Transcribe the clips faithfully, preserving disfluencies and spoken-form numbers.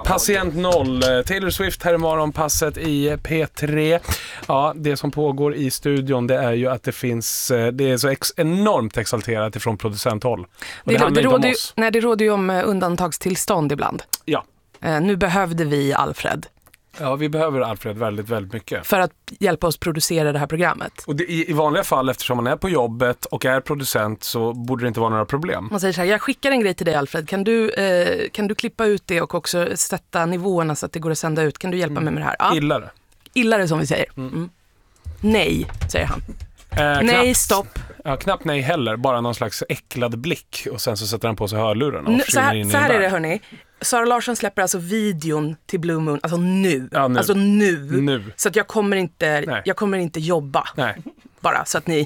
Patient noll, Taylor Swift här i morgonpasset i P tre. Ja, det som pågår i studion, det är ju att det finns, det är så ex- enormt exalterat ifrån producenthåll. Och det, det, handlar det, inte om råder, oss. Nej, det råder ju om undantagstillstånd ibland. Ja. Eh, nu behövde vi Alfred. Ja, vi behöver Alfred väldigt, väldigt mycket. För att hjälpa oss producera det här programmet. Och det, i, i vanliga fall, eftersom man är på jobbet och är producent, så borde det inte vara några problem. Man säger så här, jag skickar en grej till dig Alfred. Kan du, eh, kan du klippa ut det och också sätta nivåerna så att det går att sända ut? Kan du hjälpa mm. mig med det här? Ja. Illare. Illare som vi säger. Mm. Mm. Nej, säger han. Eh, nej, knappt, stopp. Ja, knappt nej heller. Bara någon slags äcklad blick. Och sen så sätter han på sig hörlurarna och Nu, så försvinner här, in i så här en är det, värld. hörni. Sara Larsson släpper alltså videon till Blue Moon, alltså nu. Ja, nu. Alltså nu. Nu. Så att jag kommer inte, Nej. jag kommer inte jobba. Nej. Bara så att ni,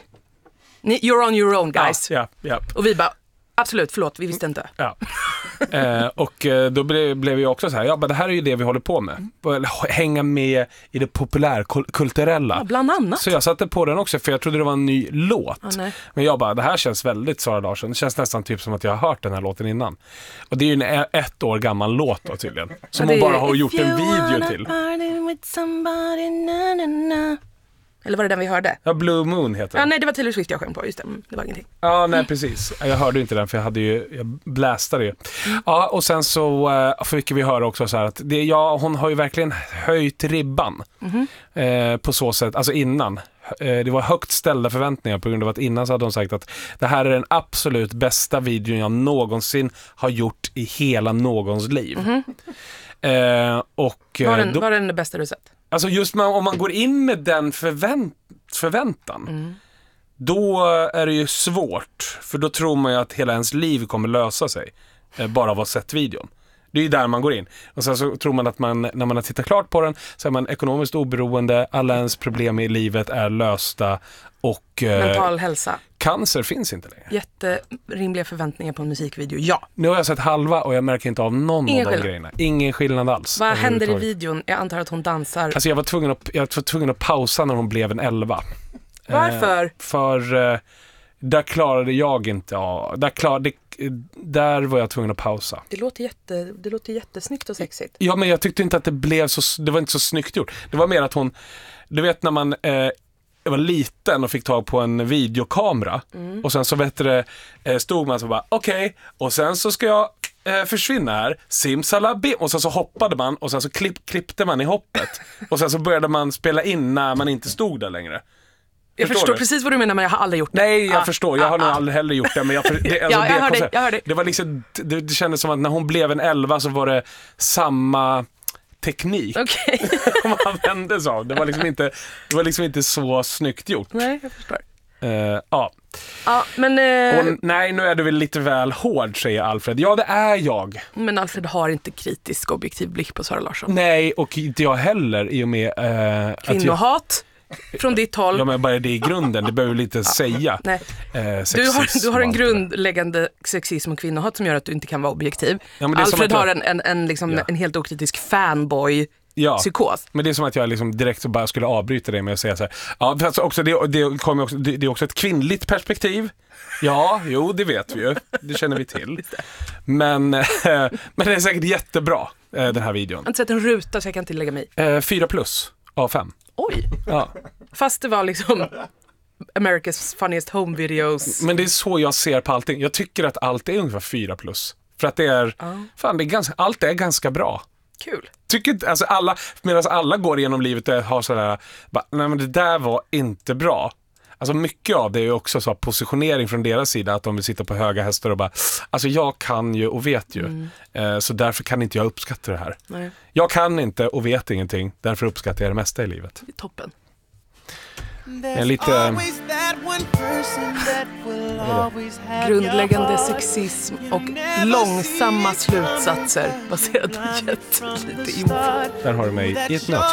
ni you're on your own guys. Ja, ja, Och vi bara, absolut, förlåt, vi visste inte. ja. eh, och eh, då ble, blev jag också så här, ja men det här är ju det vi håller på med. Eller, hänga med i det populärkulturella. Ja, bland annat. Så jag satte på den också för jag trodde det var en ny låt. Ja, nej. Men jag bara, det här känns väldigt Sara Larsson. Det känns nästan typ som att jag har hört den här låten innan. Och det är ju en ett år gammal låt då tydligen. Som Ja, hon det är- bara har gjort If en you video wanna till. party with somebody, na, na, na. Eller var det den vi hörde? Ja, Blue Moon heter Ja, den. nej, det var Taylor Swift jag sjöng på, just det. Mm, det var ingenting. Ja, nej precis. Jag hörde ju inte den för jag hade ju, jag blästade ju. Ja, och sen så uh, fick vi höra också så här att det, ja, hon har ju verkligen höjt ribban. Mm-hmm. Eh, på så sätt, alltså innan. Eh, det var högt ställda förväntningar på grund av att innan så hade hon sagt att det här är den absolut bästa videon jag någonsin har gjort i hela någons liv. Mm-hmm. Eh, och, Var den, då, var den det bästa du sett? alltså just man, om man går in med den förvänt, förväntan Mm. då är det ju svårt, för då tror man ju att hela ens liv kommer lösa sig eh, bara av att ha sett videon. Det är ju där man går in. Och sen så tror man att man, när man har tittat klart på den, så är man ekonomiskt oberoende, alla ens problem i livet är lösta och eh, Mental hälsa. cancer finns inte längre. Jätterimliga förväntningar på en musikvideo, ja. Nu har jag sett halva och jag märker inte av någon Ingen av de skillnad. grejerna. Ingen skillnad alls. Vad händer i överhuvudtaget. videon? Jag antar att hon dansar. Alltså jag var tvungen att, jag var tvungen att pausa när hon blev en elva. Varför? Eh, för eh, där klarade jag inte av. Där, klarade, där var jag tvungen att pausa. Det låter, jätte, det låter jättesnyggt och sexigt. Ja, men jag tyckte inte att det blev så, det var inte så snyggt gjort. Det var mer att hon, du vet när man eh, var liten och fick tag på en videokamera mm. och sen så vet det, eh, stod man så bara okej, okay, och sen så ska jag eh, försvinna här, simsalabim, och sen så hoppade man och sen så klipp, klippte man i hoppet och sen så började man spela in när man inte stod där längre. Jag förstår, förstår du? precis vad du menar, men jag har aldrig gjort det. Nej, jag ah, förstår. Jag har ah, nog ah. aldrig heller gjort det. Men jag, för, det, alltså, ja, jag, det, hörde, koncept, jag hörde. det var liksom, det, det kändes som att när hon blev en elva så var det samma teknik. Okej. Okay. Man vände så. Det var liksom inte, det var liksom inte så snyggt gjort. Nej, jag förstår. Uh, ja. Ja, men... Eh, och, nej, nu är du väl lite väl hård, säger Alfred. Ja, det är jag. Men Alfred har inte kritisk objektiv blick på Sara Larsson. Nej, och inte jag heller i och med... Uh, Kvinnohat från ditt håll. Ja, men bara det i grunden. Det behöver lite ja. säga. Nej. Uh, du, har, du har en grundläggande sexism och kvinnohat som gör att du inte kan vara objektiv. Ja, Alfred jag... har en, en, en, liksom, ja. en helt okritisk fanboy. Ja, psykos. Men det är som att jag liksom direkt så bara skulle avbryta det med att säga så här. Ja, för alltså också, det, det, kommer också, det, det är också ett kvinnligt perspektiv. Ja, jo, det vet vi ju. Det känner vi till. Men, men det är säkert jättebra, den här videon. Jag har inte sett en ruta så jag kan inte lägga mig. Eh, fyra plus av fem. Oj. Ja. Fast det var liksom America's funniest home videos. Men det är så jag ser på allting. Jag tycker att allt är ungefär fyra plus. För att det är, uh. fan, det är ganska, allt är ganska bra. Kul. Tycker alltså alla, medan alla går igenom livet och har sådär, bara, nej men det där var inte bra. Alltså mycket av det är ju också så positionering från deras sida, att de vill sitta på höga hästar och bara, alltså jag kan ju och vet ju, mm. eh, så därför kan inte jag uppskatta det här. Nej. Jag kan inte och vet ingenting, därför uppskattar jag det mesta i livet. Det är toppen. En lite grundläggande sexism och långsamma slutsatser baserat på jättelite info. Där har du mig i ett nötskal.